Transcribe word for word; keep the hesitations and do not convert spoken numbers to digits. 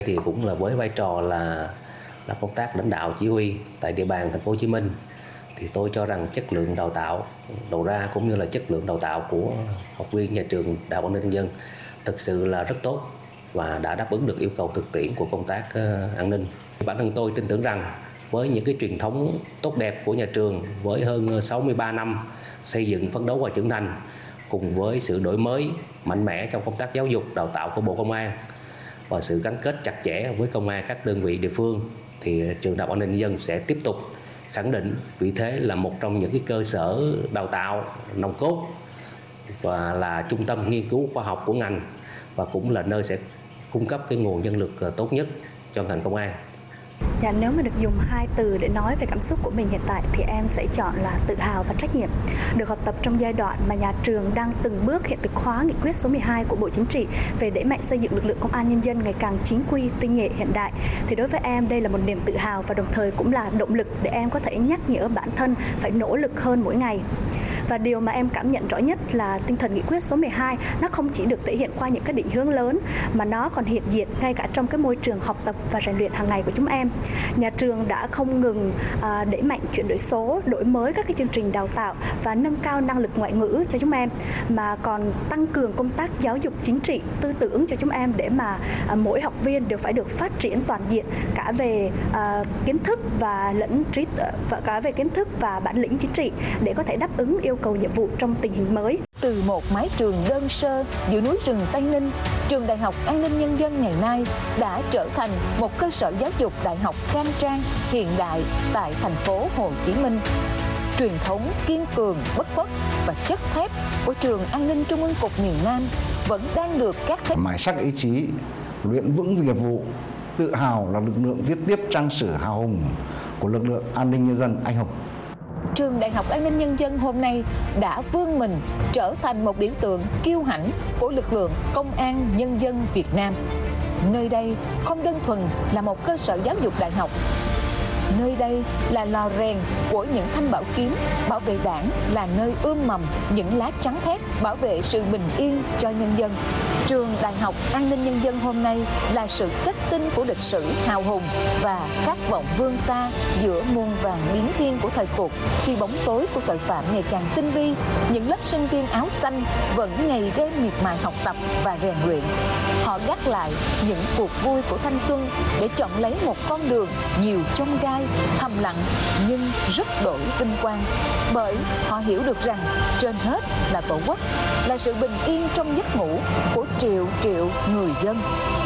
Thì cũng là với vai trò là là công tác lãnh đạo chỉ huy tại địa bàn thành phố Hồ Chí Minh, thì tôi cho rằng chất lượng đào tạo đầu ra cũng như là chất lượng đào tạo của học viên nhà trường Đại học An ninh Nhân dân thực sự là rất tốt và đã đáp ứng được yêu cầu thực tiễn của công tác uh, an ninh. Bản thân tôi tin tưởng rằng với những cái truyền thống tốt đẹp của nhà trường, với hơn sáu mươi ba năm xây dựng, phấn đấu và trưởng thành, cùng với sự đổi mới mạnh mẽ trong công tác giáo dục đào tạo của Bộ Công an và sự gắn kết chặt chẽ với công an các đơn vị địa phương, thì trường Đại học An ninh Nhân dân sẽ tiếp tục khẳng định vị thế là một trong những cái cơ sở đào tạo nòng cốt và là trung tâm nghiên cứu khoa học của ngành, và cũng là nơi sẽ cung cấp cái nguồn nhân lực tốt nhất cho ngành công an. Dạ, nếu mà được dùng hai từ để nói về cảm xúc của mình hiện tại thì em sẽ chọn là tự hào và trách nhiệm. Được học tập trong giai đoạn mà nhà trường đang từng bước hiện thực hóa nghị quyết số mười hai của Bộ Chính trị về đẩy mạnh xây dựng lực lượng công an nhân dân ngày càng chính quy, tinh nhuệ, hiện đại, thì đối với em đây là một niềm tự hào và đồng thời cũng là động lực để em có thể nhắc nhở bản thân phải nỗ lực hơn mỗi ngày. Và điều mà em cảm nhận rõ nhất là tinh thần nghị quyết số mười hai nó không chỉ được thể hiện qua những cái định hướng lớn mà nó còn hiện diện ngay cả trong cái môi trường học tập và rèn luyện hàng ngày của chúng em. Nhà trường đã không ngừng à, đẩy mạnh chuyển đổi số, đổi mới các cái chương trình đào tạo và nâng cao năng lực ngoại ngữ cho chúng em, mà còn tăng cường công tác giáo dục chính trị, tư tưởng cho chúng em để mà à, mỗi học viên đều phải được phát triển toàn diện cả về à, kiến thức và lẫn trí và cả về kiến thức và bản lĩnh chính trị để có thể đáp ứng yêu cầu nhiệm vụ trong tình hình mới. Từ một mái trường đơn sơ giữa núi rừng Tây Ninh, trường Đại học An ninh Nhân dân ngày nay đã trở thành một cơ sở giáo dục đại học khang trang, hiện đại tại thành phố Hồ Chí Minh. Truyền thống kiên cường, bất khuất và chất thép của trường An ninh Trung ương Cục miền Nam vẫn đang được các thế mài sắc ý chí, luyện vững nghiệp vụ, tự hào là lực lượng viết tiếp trang sử hào hùng của lực lượng an ninh nhân dân anh hùng. Trường Đại học An ninh Nhân dân hôm nay đã vươn mình trở thành một biểu tượng kiêu hãnh của lực lượng công an nhân dân Việt Nam. Nơi đây không đơn thuần là một cơ sở giáo dục đại học. Nơi đây là lò rèn của những thanh bảo kiếm bảo vệ Đảng, là nơi ươm mầm những lá chắn thép bảo vệ sự bình yên cho nhân dân. Trường Đại học An ninh Nhân dân hôm nay là sự kết tinh của lịch sử hào hùng và khát vọng vươn xa giữa muôn vàn biến thiên của thời cuộc. Khi bóng tối của tội phạm ngày càng tinh vi, những lớp sinh viên áo xanh vẫn ngày đêm miệt mài học tập và rèn luyện. Họ gác lại những cuộc vui của thanh xuân để chọn lấy một con đường nhiều chông gai, thầm lặng nhưng rất đổi vinh quang. Bởi họ hiểu được rằng trên hết là Tổ quốc, là sự bình yên trong giấc ngủ của triệu triệu người dân.